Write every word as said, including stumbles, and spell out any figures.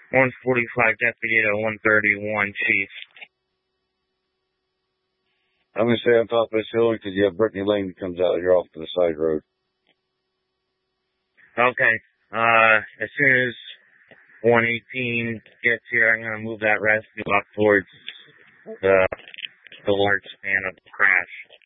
one forty-five Deputy to one thirty-one, Chief. I'm going to stay on top of this hill because you have Brittany Lane that comes out here off to the side road. Okay. Uh, as soon as one eighteen gets here, I'm going to move that rescue up towards the, the large span of the crash.